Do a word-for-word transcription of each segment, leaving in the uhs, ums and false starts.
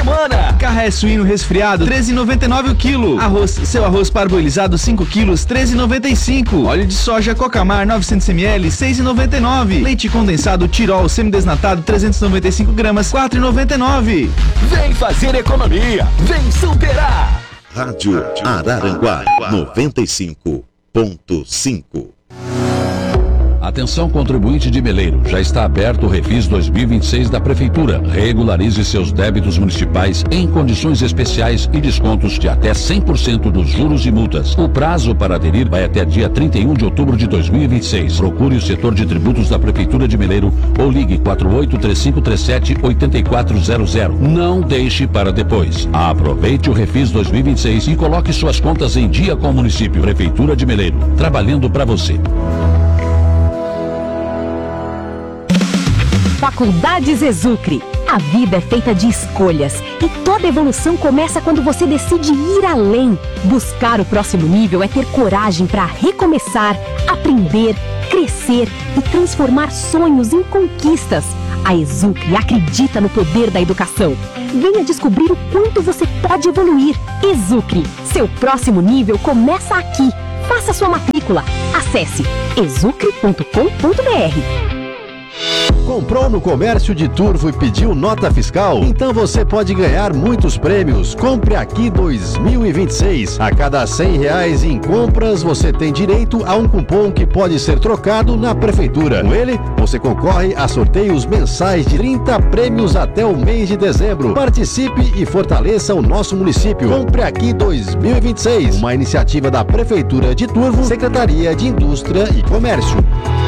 semana. Carré suíno resfriado, treze reais e noventa e nove centavos o quilo. Arroz, seu arroz parboilizado cinco quilos, treze reais e noventa e cinco centavos. Óleo de soja Cocamar novecentos mililitros, seis reais e noventa e nove centavos. Leite condensado Tirol semidesnatado trezentos e noventa e cinco gramas, quatro reais e noventa e nove centavos. Vem fazer economia, vem superar. Rádio Araranguá noventa e cinco ponto cinco. Atenção contribuinte de Meleiro, já está aberto o Refis dois mil e vinte e seis da Prefeitura. Regularize seus débitos municipais em condições especiais e descontos de até cem por cento dos juros e multas. O prazo para aderir vai até dia trinta e um de outubro de dois mil e vinte e seis. Procure o setor de tributos da Prefeitura de Meleiro ou ligue quatro oito três cinco três sete oito quatro zero zero. Não deixe para depois. Aproveite o Refis dois mil e vinte e seis e coloque suas contas em dia com o município. Prefeitura de Meleiro, trabalhando para você. Faculdades Exucre. A vida é feita de escolhas e toda evolução começa quando você decide ir além. Buscar o próximo nível é ter coragem para recomeçar, aprender, crescer e transformar sonhos em conquistas. A Exucre acredita no poder da educação. Venha descobrir o quanto você pode evoluir. Exucre, seu próximo nível começa aqui. Faça sua matrícula. Acesse exucre ponto com ponto br. Comprou no comércio de Turvo e pediu nota fiscal? Então você pode ganhar muitos prêmios. Compre aqui dois mil e vinte e seis. A cada cem reais em compras, você tem direito a um cupom que pode ser trocado na prefeitura. Com ele, você concorre a sorteios mensais de trinta prêmios até o mês de dezembro. Participe e fortaleça o nosso município. Compre aqui dois mil e vinte e seis. Uma iniciativa da Prefeitura de Turvo, Secretaria de Indústria e Comércio.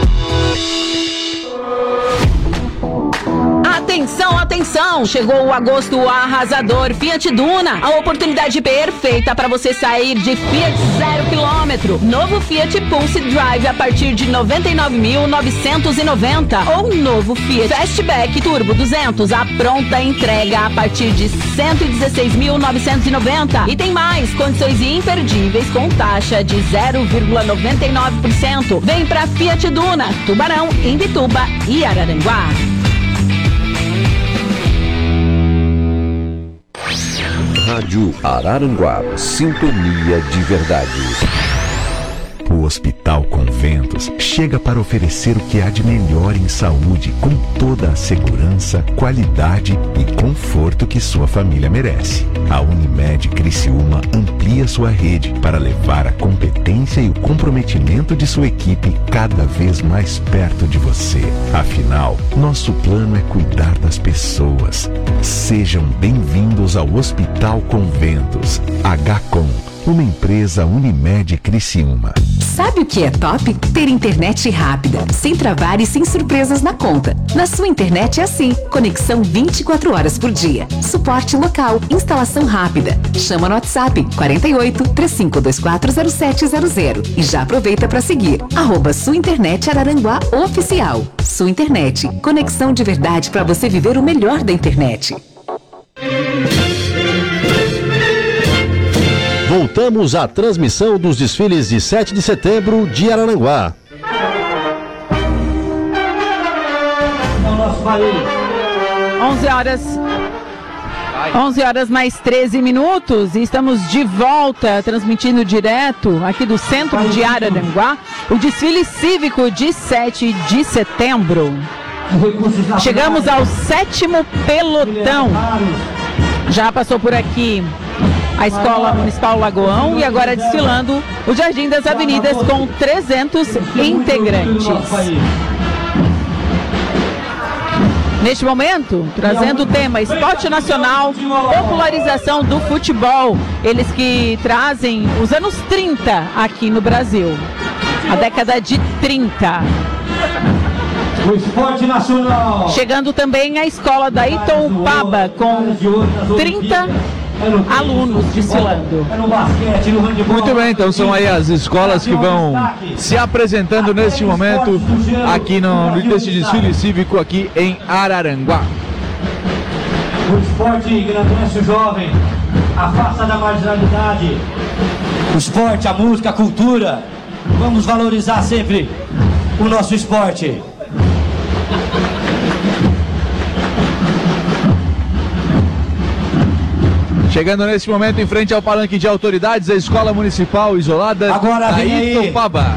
Atenção, atenção! Chegou o agosto arrasador Fiat Duna, a oportunidade perfeita para você sair de Fiat zero quilômetro. Novo Fiat Pulse Drive a partir de noventa e nove mil novecentos e noventa ou novo Fiat Fastback Turbo duzentos, a pronta entrega a partir de cento e dezesseis mil novecentos e noventa. E tem mais, condições imperdíveis com taxa de zero vírgula noventa e nove por cento. Vem pra Fiat Duna, Tubarão, Imbituba e Araranguá. Rádio Araranguá, sintonia de verdade. O Hospital Conventos chega para oferecer o que há de melhor em saúde, com toda a segurança, qualidade e conforto que sua família merece. A Unimed Criciúma amplia sua rede para levar a competência e o comprometimento de sua equipe cada vez mais perto de você. Afinal, nosso plano é cuidar das pessoas. Sejam bem-vindos ao Hospital Conventos. H C O M, uma empresa Unimed Criciúma. Sabe o que é top? Ter internet rápida, sem travar e sem surpresas na conta. Na sua internet é assim, conexão vinte e quatro horas por dia. Suporte local, instalação rápida. Chama no WhatsApp quarenta e oito, três cinco dois quatro, zero sete zero zero e já aproveita para seguir arroba Sua Internet Araranguá Oficial. Sua Internet, conexão de verdade para você viver o melhor da internet. Voltamos à transmissão dos desfiles de sete de setembro de Araranguá. onze horas, onze horas mais treze minutos e estamos de volta, transmitindo direto aqui do centro de Araranguá, o desfile cívico de sete de setembro. Chegamos ao sétimo pelotão. Já passou por aqui a Escola Municipal Lagoão e agora desfilando o Jardim das Avenidas com trezentos integrantes. Neste momento, trazendo o tema Esporte Nacional, popularização do futebol. Eles que trazem os anos trinta aqui no Brasil. A década de trinta. O Esporte Nacional. Chegando também a escola da Itoupaba com trinta alunos desfilando. Muito bem, então são aí as escolas que vão se apresentando neste momento aqui no, nesse desfile cívico aqui em Araranguá. O esporte engrandece o jovem, afasta da marginalidade. O esporte, a música, a cultura. Vamos valorizar sempre o nosso esporte. Chegando nesse momento em frente ao palanque de autoridades, a Escola Municipal Isolada. Agora vem aí. Itupaba.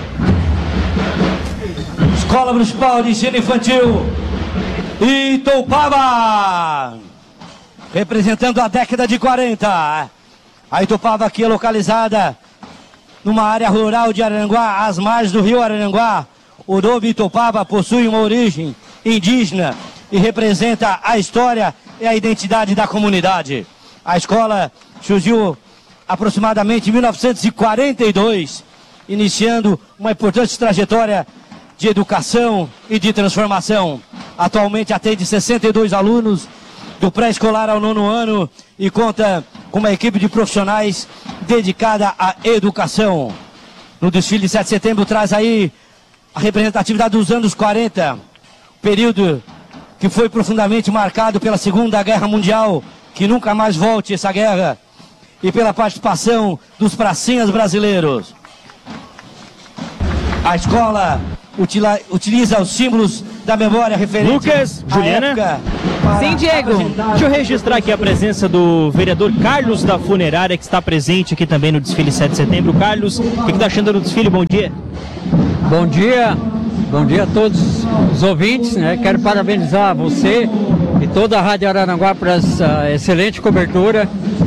Escola Municipal de Ensino Infantil Itupaba, representando a década de quarenta. A Itupaba aqui é localizada numa área rural de Araranguá, às margens do rio Araranguá. O nome Itupaba possui uma origem indígena e representa a história e a identidade da comunidade. A escola surgiu aproximadamente em mil novecentos e quarenta e dois, iniciando uma importante trajetória de educação e de transformação. Atualmente atende sessenta e dois alunos do pré-escolar ao nono ano e conta com uma equipe de profissionais dedicada à educação. No desfile de sete de setembro traz aí a representatividade dos anos quarenta, período que foi profundamente marcado pela Segunda Guerra Mundial, que nunca mais volte essa guerra, e pela participação dos pracinhas brasileiros. A escola utila, utiliza os símbolos da memória referente Lucas, Juliana. Sim, Diego. Deixa eu registrar aqui a presença do vereador Carlos da Funerária, que está presente aqui também no desfile sete de setembro. Carlos, o que está achando do desfile? Bom dia. Bom dia, bom dia a todos os ouvintes, né? Quero parabenizar você e toda a Rádio Araranguá por essa excelente cobertura.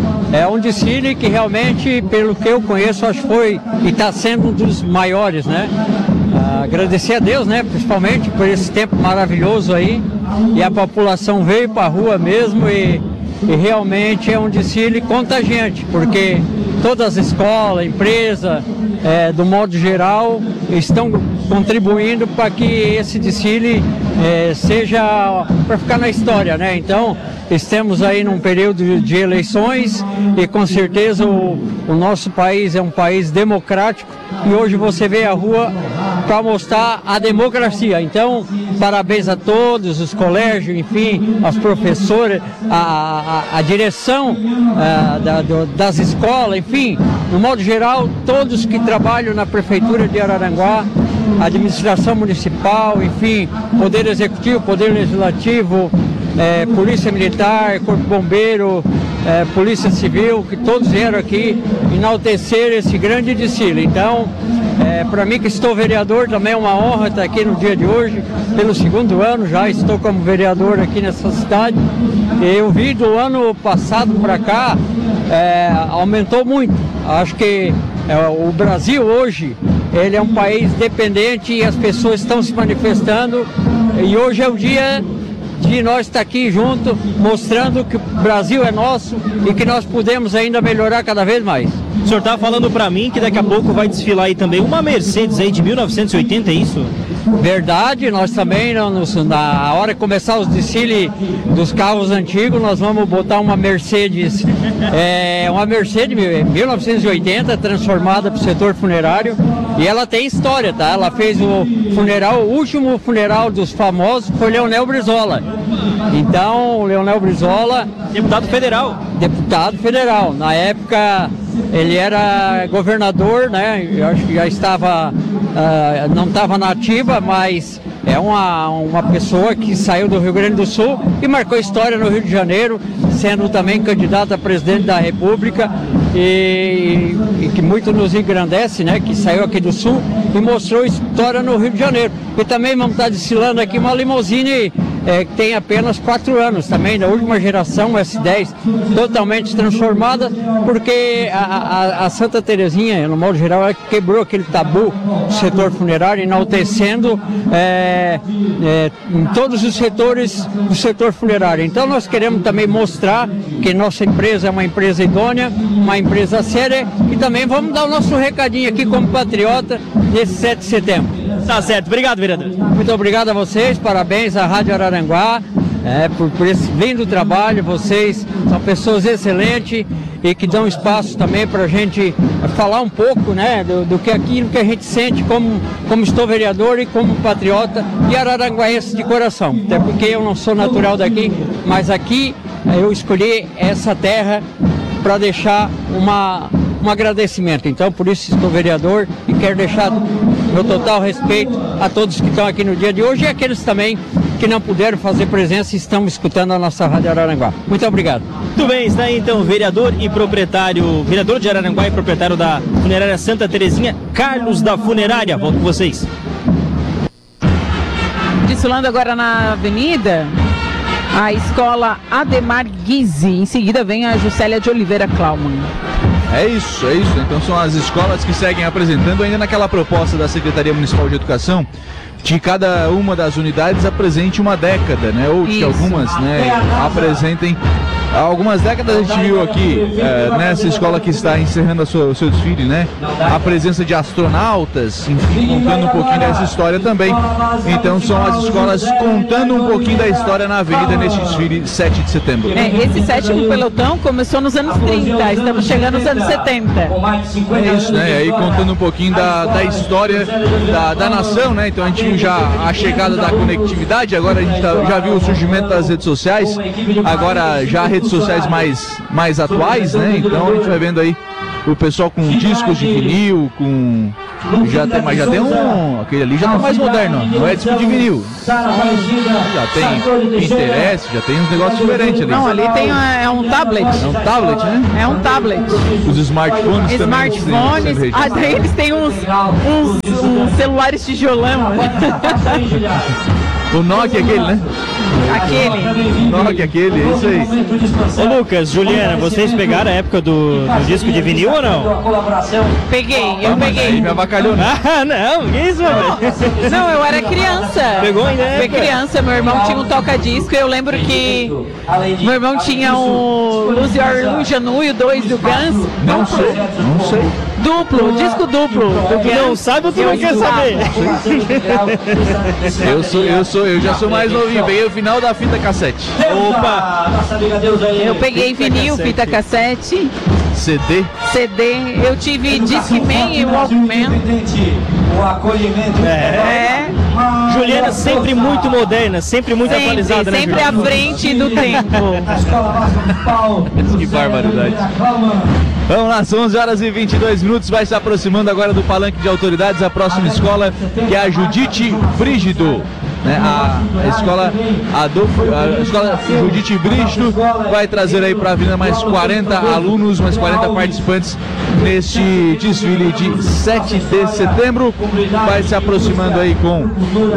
É um desfile que realmente, pelo que eu conheço, acho que foi e está sendo um dos maiores, né? Ah, agradecer a Deus, né? Principalmente por esse tempo maravilhoso aí. E a população veio para a rua mesmo e, e realmente é um desfile contagiante, porque todas as escolas, empresas, é, do modo geral, estão contribuindo para que esse desfile é, seja para ficar na história, né? Então, estamos aí num período de eleições e com certeza o, o nosso país é um país democrático e hoje você vê a rua para mostrar a democracia. Então, parabéns a todos, os colégios, enfim, as professoras, a, a, a direção a, da, do, das escolas, enfim, no modo geral, todos que trabalham na Prefeitura de Araranguá, administração municipal, enfim, Poder Executivo, Poder Legislativo, é, Polícia Militar, Corpo Bombeiro, é, Polícia Civil, que todos vieram aqui enaltecer esse grande desfile. Então, é, para mim que estou vereador, também é uma honra estar aqui no dia de hoje, pelo segundo ano já estou como vereador aqui nessa cidade. Eu vi do ano passado para cá, é, aumentou muito. Acho que é, o Brasil hoje, ele é um país dependente e as pessoas estão se manifestando e hoje é o dia de nós estar aqui junto, mostrando que o Brasil é nosso e que nós podemos ainda melhorar cada vez mais. O senhor estava falando para mim que daqui a pouco vai desfilar aí também uma Mercedes aí de mil novecentos e oitenta, é isso? Verdade, nós também, na hora de começar os desfiles dos carros antigos, nós vamos botar uma Mercedes, é, uma Mercedes mil novecentos e oitenta, transformada para o setor funerário, e ela tem história, tá? Ela fez o funeral, o último funeral dos famosos foi Leonel Brizola. Então, o Leonel Brizola... Deputado federal. Deputado federal. Na época, ele era governador, né? Eu acho que já estava... Uh, não estava na ativa, mas é uma, uma pessoa que saiu do Rio Grande do Sul e marcou história no Rio de Janeiro, sendo também candidato a presidente da República e, e que muito nos engrandece, né? Que saiu aqui do Sul e mostrou história no Rio de Janeiro. E também vamos estar desfilando aqui uma limousine é, que tem apenas quatro anos também, da última geração, S dez, totalmente transformada, porque a, a, a Santa Terezinha, no modo geral, ela quebrou aquele tabu do setor funerário, enaltecendo é, é, em todos os setores do setor funerário. Então nós queremos também mostrar que nossa empresa é uma empresa idônea, uma empresa séria, e também vamos dar o nosso recadinho aqui como patriota nesse sete de setembro. Tá certo, obrigado, vereador. Muito obrigado a vocês, parabéns à Rádio Araranguá é, por, por esse lindo trabalho. Vocês são pessoas excelentes e que dão espaço também para a gente falar um pouco, né, do, do que aquilo que a gente sente como, como estou vereador e como patriota e araranguaense de coração. Até porque eu não sou natural daqui, mas aqui eu escolhi essa terra para deixar uma, um agradecimento. Então, por isso estou vereador e quero deixar meu total respeito a todos que estão aqui no dia de hoje e aqueles também que não puderam fazer presença e estão escutando a nossa Rádio Araranguá. Muito obrigado. Muito bem, está aí então o vereador e proprietário, vereador de Araranguá e proprietário da Funerária Santa Terezinha, Carlos da Funerária. Volto com vocês. Desfilando agora na avenida, a escola Ademar Guise. Em seguida vem a Juscelia de Oliveira Klaumann. É isso, é isso. Então são as escolas que seguem apresentando ainda naquela proposta da Secretaria Municipal de Educação, de cada uma das unidades apresente uma década, né? Ou que algumas, né, apresentem há algumas décadas. A gente viu aqui, é, nessa escola que está encerrando a sua, o seu desfile, né, a presença de astronautas, enfim, contando um pouquinho dessa história também. Então são as escolas contando um pouquinho da história na avenida neste desfile sete de setembro. É, esse sétimo pelotão começou nos anos trinta, estamos chegando nos anos setenta. É isso, né? Aí contando um pouquinho da, da história da, da nação, né? Então a gente viu já a chegada da conectividade, agora a gente tá, já viu o surgimento das redes sociais, agora já redes sociais mais, mais atuais, né? Então a gente vai vendo aí o pessoal com discos de vinil, com... Já tem, mas já tem um... Aquele ali já tá mais moderno, ó. Não é disco de vinil. Já tem interesse, já tem uns negócios diferentes ali. Não, ali tem é um tablet. É um tablet, né? É um tablet. Os smartphones também. Smartphones. Ah, daí eles têm uns, uns, uns celulares tijolão. O Nokia aquele, né? Aquele. Nokia aquele, é isso aí. Ô Lucas, Juliana, vocês pegaram a época do, do disco de vinil ou não? Peguei, eu peguei. Aí me avacalhou, né? Ah, não, que isso, mano? Não, eu era criança. Pegou ainda? Foi criança, meu irmão tinha um toca-disco. Eu lembro que meu irmão tinha o Lose Your Illusion um e o dois do Guns. Não sei, não sei. Duplo, disco duplo. Tu não sabe ou tu não quer saber? Eu sou, eu sou, eu já sou mais novinho, peguei o final da fita cassete. Opa! Eu peguei vinil, fita cassete, C D. C D, eu tive Discman e Walkman. O acolhimento é. Juliana sempre muito moderna, sempre muito sempre, atualizada, né, sempre à frente do tempo. Que barbaridade. Vamos lá, são onze horas e vinte e dois minutos, vai se aproximando agora do palanque de autoridades a próxima escola, que é a Judite Brígido. Né, a, a escola Adolfo, a escola Judite Brígido vai trazer aí para a avenida mais quarenta alunos, mais quarenta participantes neste desfile de sete de setembro. Vai se aproximando aí com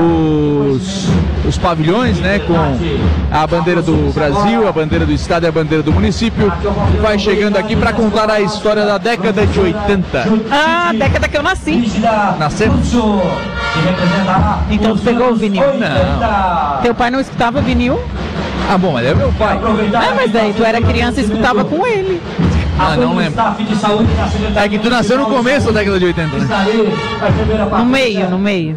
os, os pavilhões, né, com a bandeira do Brasil, a bandeira do estado e a bandeira do município. Vai chegando aqui para contar a história da década de oitenta. Ah, década que eu nasci. Nascemos? Então tu pegou o vinil? Não. Teu pai não escutava vinil? Ah, bom, mas é meu pai. Ah, mas daí tu era criança e escutava com ele. Ah, não lembro. É que tu nasceu no começo da década de oitenta, né? No meio, no meio.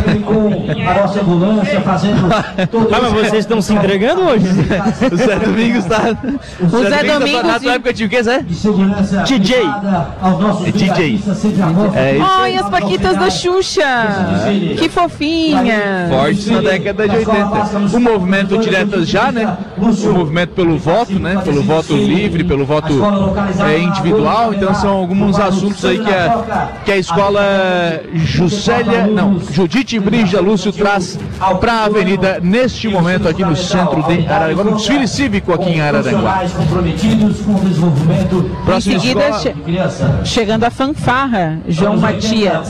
A nossa ambulância fazendo ah, mas vocês estão se entregando hoje? O Zé Domingos tá... O Zé Domingos... Na tua época tinha o que, Zé? D J. É D J. É isso. Ai, as paquitas da Xuxa. Que fofinha. Fortes na década de oitenta. O movimento Diretas Já, né? O movimento pelo voto, né? Pelo voto livre, pelo voto... É individual, então são alguns assuntos aí que a, que a escola Juscelia, não, Judite Brígida Lúcio traz para a avenida neste momento aqui no centro de Araranguá, no desfile cívico aqui em Araranguá. Próxima em seguida, escola... che chegando a fanfarra, João Matias.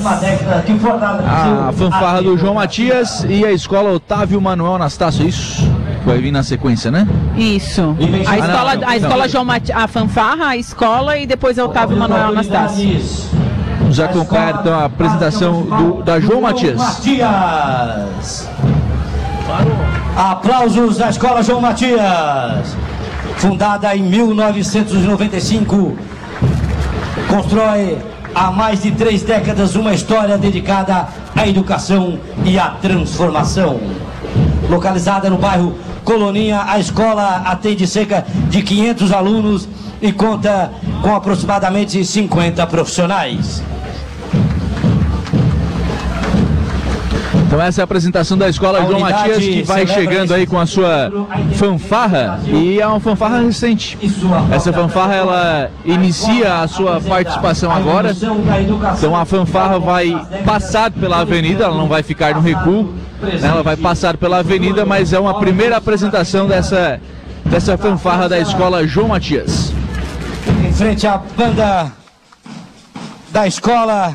A fanfarra do João Matias e a escola Otávio Manuel Anastácio, isso? Vai vir na sequência, né? Isso. A escola, a escola João Matias, a fanfarra, a escola e depois a Otávio Manuel Anastácio. Vamos acompanhar então a apresentação do, da João Matias. Matias. Aplausos da escola João Matias. Fundada em mil novecentos e noventa e cinco, constrói há mais de três décadas uma história dedicada à educação e à transformação. Localizada no bairro Coloninha, a escola atende cerca de quinhentos alunos e conta com aproximadamente cinquenta profissionais. Então essa é a apresentação da escola João Matias, que vai chegando aí com a sua fanfarra, e é uma fanfarra recente. Essa fanfarra, ela inicia a sua participação agora. Então a fanfarra vai passar pela avenida, ela não vai ficar no recuo, ela vai passar pela avenida, mas é uma primeira apresentação dessa, dessa fanfarra da escola João Matias. Em frente à banda da escola.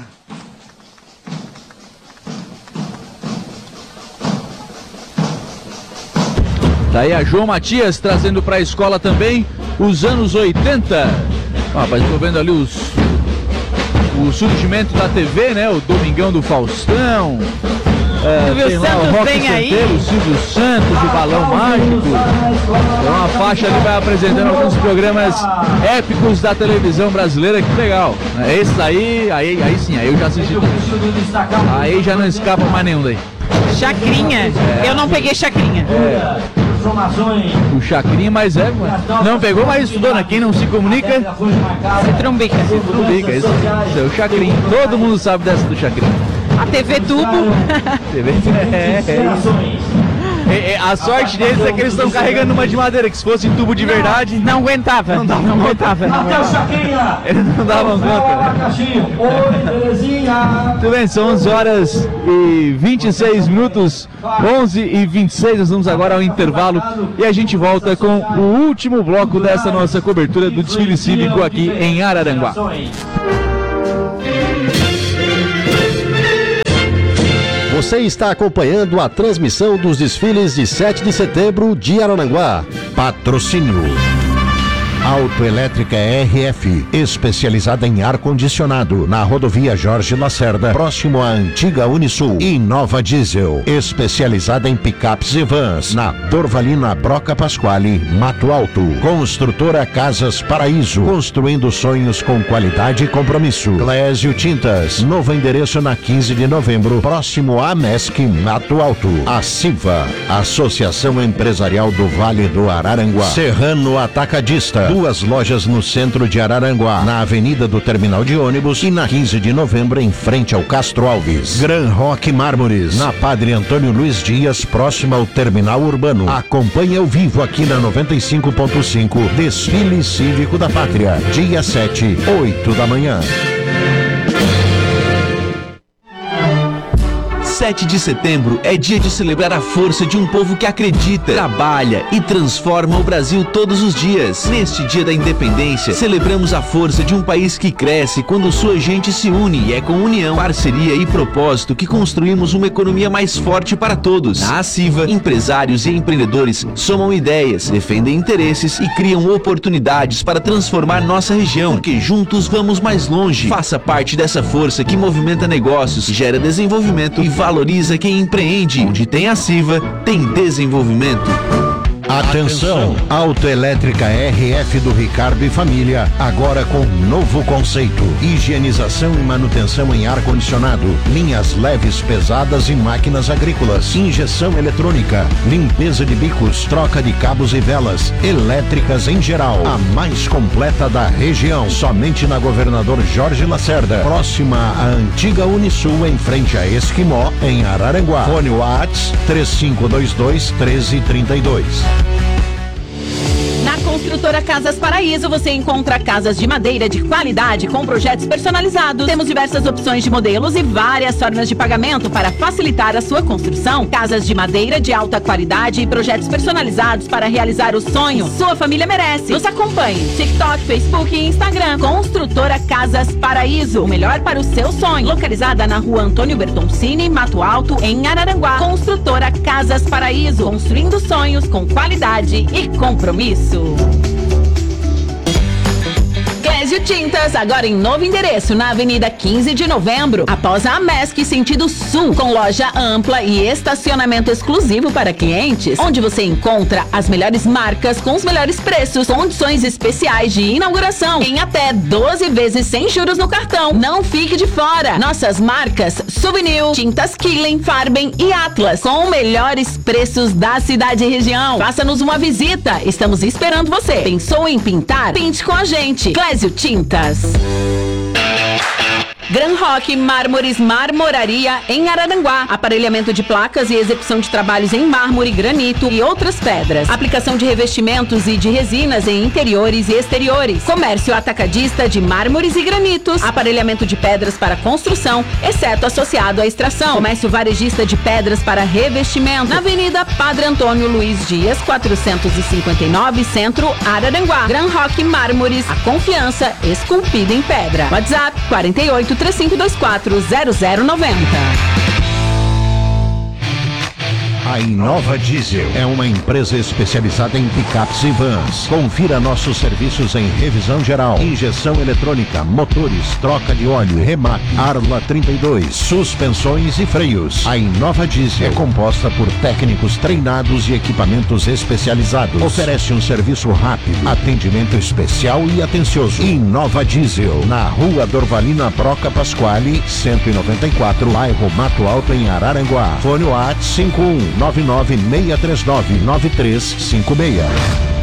Daí a João Matias trazendo para a escola também os anos oitenta. Ah, rapaz, estou vendo ali os, o surgimento da T V, né? O Domingão do Faustão. É, tem lá o Rock Santeiro, o Silvio Santos, o Balão Mágico. Então a faixa ali vai apresentando alguns programas épicos da televisão brasileira, que legal. Esse aí, aí, aí sim, aí eu já assisti todos. Aí já não escapa mais nenhum daí. Chacrinha? É. Eu não peguei Chacrinha. É. O Chacrinha, mas é, não pegou, mas estudou, né? Quem não se comunica se trumbica. Se trumbica, isso, isso é o Chacrinha. Todo mundo sabe dessa do Chacrinha. A T V Tubo. T V é, é isso. É, é, a sorte deles é que eles estão carregando uma de madeira, que se fosse tubo de verdade, não aguentava. Não dava, não aguentava. Não eles não davam conta. Muito bem, são onze horas e vinte e seis minutos, onze e vinte e seis, nós vamos agora ao intervalo e a gente volta com o último bloco dessa nossa cobertura do desfile cívico aqui em Araranguá. Você está acompanhando a transmissão dos desfiles de sete de setembro de Araranguá. Patrocínio Autoelétrica R F, especializada em ar-condicionado, na rodovia Jorge Lacerda, próximo à antiga Unisul. E Nova Diesel, especializada em picapes e vans, na Dorvalina Broca Pasquale, Mato Alto. Construtora Casas Paraíso, construindo sonhos com qualidade e compromisso. Clésio Tintas, novo endereço na quinze de novembro, próximo à MESC, Mato Alto. A Siva, Associação Empresarial do Vale do Araranguá. Serrano Atacadista, duas lojas no centro de Araranguá, na Avenida do Terminal de Ônibus e na quinze de novembro em frente ao Castro Alves. Gran Rock Mármores, na Padre Antônio Luiz Dias, próximo ao Terminal Urbano. Acompanhe ao vivo aqui na noventa e cinco ponto cinco, Desfile Cívico da Pátria, dia sete, oito da manhã. sete de setembro é dia de celebrar a força de um povo que acredita, trabalha e transforma o Brasil todos os dias. Neste dia da independência, celebramos a força de um país que cresce quando sua gente se une, e é com união, parceria e propósito que construímos uma economia mais forte para todos. Na Aciva, empresários e empreendedores somam ideias, defendem interesses e criam oportunidades para transformar nossa região, porque juntos vamos mais longe. Faça parte dessa força que movimenta negócios, gera desenvolvimento e valoriza quem empreende. Onde tem Aciva, tem desenvolvimento. Atenção! Autoelétrica R F do Ricardo e Família, agora com novo conceito: higienização e manutenção em ar-condicionado, linhas leves, pesadas e máquinas agrícolas, injeção eletrônica, limpeza de bicos, troca de cabos e velas, elétricas em geral. A mais completa da região, somente na Governador Jorge Lacerda, próxima à antiga Unisul, em frente a Esquimó, em Araranguá. Fone WhatsApp três cinco dois dois, um três três dois. Na Construtora Casas Paraíso você encontra casas de madeira de qualidade com projetos personalizados. Temos diversas opções de modelos e várias formas de pagamento para facilitar a sua construção. Casas de madeira de alta qualidade e projetos personalizados para realizar o sonho sua família merece. Nos acompanhe TikTok, Facebook e Instagram. Construtora Casas Paraíso, o melhor para o seu sonho. Localizada na rua Antônio Bertoncini, Mato Alto, em Araranguá. Construtora Casas Paraíso, construindo sonhos com qualidade e compromisso. Clésio Tintas, agora em novo endereço, na Avenida quinze de novembro, após a MESC sentido sul, com loja ampla e estacionamento exclusivo para clientes, onde você encontra as melhores marcas com os melhores preços, condições especiais de inauguração, em até doze vezes sem juros no cartão. Não fique de fora. Nossas marcas Souvenir, Tintas Killing, Farben e Atlas, com melhores preços da cidade e região. Faça-nos uma visita. Estamos esperando você. Pensou em pintar? Pinte com a gente. Clésio Tintas. Gran Rock Mármores Marmoraria em Araranguá. Aparelhamento de placas e execução de trabalhos em mármore, granito e outras pedras. Aplicação de revestimentos e de resinas em interiores e exteriores. Comércio atacadista de mármores e granitos. Aparelhamento de pedras para construção, exceto associado à extração. Comércio varejista de pedras para revestimento. Na Avenida Padre Antônio Luiz Dias, quatrocentos e cinquenta e nove, Centro, Araranguá. Gran Rock Mármores, a confiança esculpida em pedra. WhatsApp quarenta e oito, três cinco dois quatro, zero zero nove zero. A Inova Diesel é uma empresa especializada em picapes e vans. Confira nossos serviços em revisão geral, injeção eletrônica, motores, troca de óleo, remap, Arla trinta e dois, suspensões e freios. A Inova Diesel é composta por técnicos treinados e equipamentos especializados. Oferece um serviço rápido, atendimento especial e atencioso. Inova Diesel, na Rua Dorvalina Broca Pasquale, cento e noventa e quatro, bairro Mato Alto, em Araranguá. Fone WhatsApp cinco um nove nove seis três nove nove três cinco seis.